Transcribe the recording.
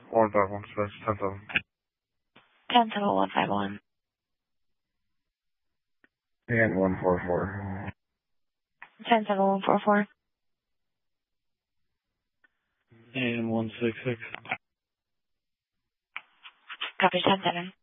151. 107-151. And 144. 107-144. And 166. Copy 107.